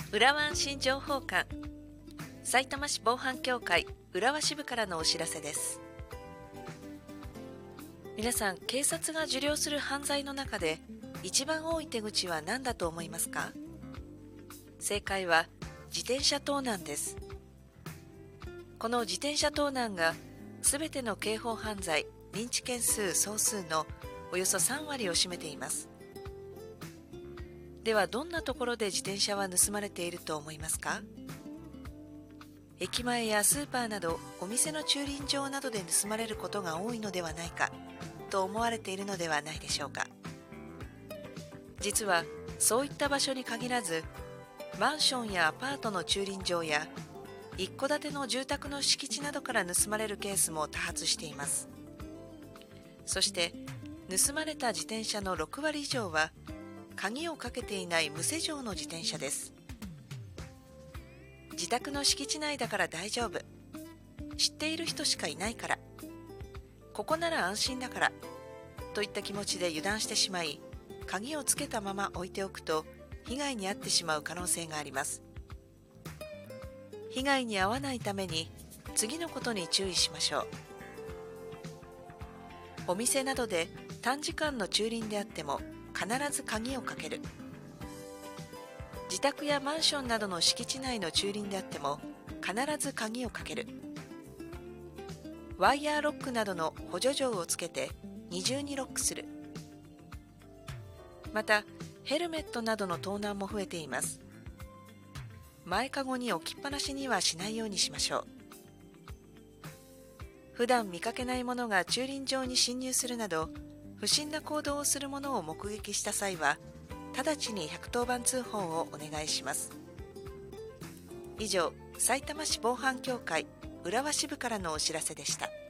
浦和安心情報館、さいたま市防犯協会浦和支部からのお知らせです。皆さん、警察が受領する犯罪の中で一番多い手口は何だと思いますか？正解は自転車盗難です。この自転車盗難がすべての刑法犯罪認知件数総数のおよそ3割を占めています。では、どんなところで自転車は盗まれていると思いますか？駅前やスーパーなどお店の駐輪場などで盗まれることが多いのではないかと思われているのではないでしょうか。実はそういった場所に限らず、マンションやアパートの駐輪場や一戸建ての住宅の敷地などから盗まれるケースも多発しています。そして盗まれた自転車の6割以上は鍵をかけていない無施錠の自転車です。自宅の敷地内だから大丈夫、知っている人しかいないから、ここなら安心だからといった気持ちで油断してしまい、鍵をつけたまま置いておくと被害に遭ってしまう可能性があります。被害に遭わないために次のことに注意しましょう。お店などで短時間の駐輪であっても必ず鍵をかける。自宅やマンションなどの敷地内の駐輪であっても必ず鍵をかける。ワイヤーロックなどの補助錠をつけて二重にロックする。またヘルメットなどの盗難も増えています。前かごに置きっぱなしにはしないようにしましょう。普段見かけないものが駐輪場に侵入するなど不審な行動をするものを目撃した際は直ちに110番通報をお願いします。以上、さいたま市防犯協会浦和支部からのお知らせでした。